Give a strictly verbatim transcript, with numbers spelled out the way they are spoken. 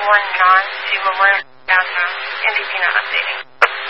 one nine to Memorial downtown. N D P not updating.